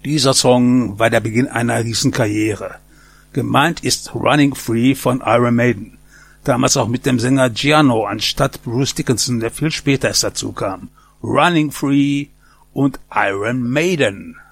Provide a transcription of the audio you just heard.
Dieser Song war der Beginn einer Riesenkarriere. Gemeint ist Running Free von Iron Maiden. Damals auch mit dem Sänger Giano anstatt Bruce Dickinson, der viel später erst dazu kam. Running Free und Iron Maiden.